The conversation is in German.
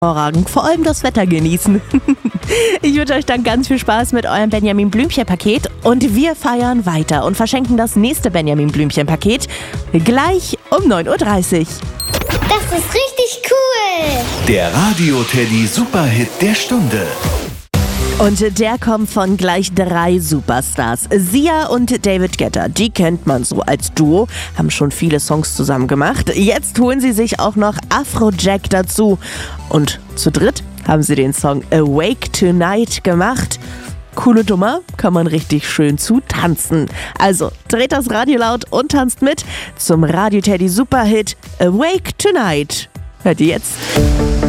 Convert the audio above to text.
hervorragend, vor allem das Wetter genießen. Ich wünsche euch dann ganz viel Spaß mit eurem Benjamin Blümchen-Paket und wir feiern weiter und verschenken das nächste Benjamin Blümchen-Paket gleich um 9:30 Uhr. Das ist richtig cool! Der Radio-Teddy Superhit der Stunde. Und der kommt von gleich 3 Superstars. Sia und David Guetta, die kennt man so als Duo, haben schon viele Songs zusammen gemacht. Jetzt holen sie sich auch noch Afrojack dazu. Und zu dritt haben sie den Song Awake Tonight gemacht. Coole Nummer, kann man richtig schön zu tanzen. Also dreht das Radio laut und tanzt mit zum Radio-Teddy Superhit Awake Tonight. Hört ihr jetzt?